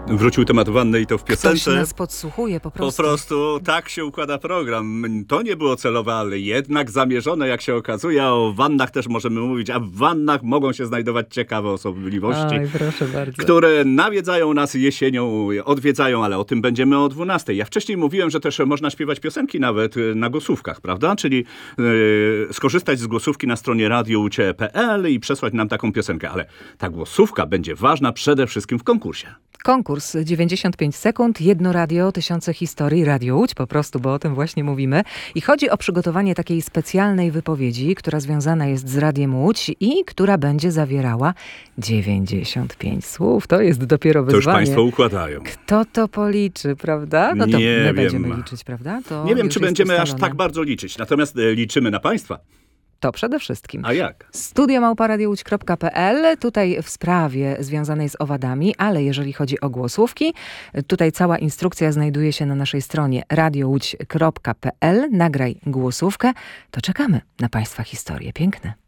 Wrócił temat wanny i to w piosence. Ktoś nas podsłuchuje po prostu. Po prostu tak się układa program. To nie było celowe, ale jednak zamierzone, jak się okazuje. A o wannach też możemy mówić, a w wannach mogą się znajdować ciekawe osobliwości, Oj, proszę bardzo. które nawiedzają nas jesienią, odwiedzają, ale o tym będziemy o 12:00. Ja wcześniej mówiłem, że też można śpiewać piosenki nawet na głosówkach, prawda? Czyli skorzystać z głosówki na stronie radioucie.pl i przesłać nam taką piosenkę. Ale ta głosówka będzie ważna przede wszystkim w konkursie. Konkurs 95 sekund, jedno radio, tysiące historii, Radio Łódź po prostu, bo o tym właśnie mówimy. I chodzi o przygotowanie takiej specjalnej wypowiedzi, która związana jest z Radiem Łódź i która będzie zawierała 95 słów. To jest dopiero wyzwanie. To już państwo układają. Kto to policzy, prawda? No to my będziemy liczyć, prawda? To nie wiem, czy będziemy aż ustalone. tak bardzo liczyć. Natomiast liczymy na państwa. To przede wszystkim. A jak? studio@radiouć.pl. Tutaj w sprawie związanej z owadami, ale jeżeli chodzi o głosówki, tutaj cała instrukcja znajduje się na naszej stronie radiouć.pl. Nagraj głosówkę. To czekamy na państwa historie. Piękne.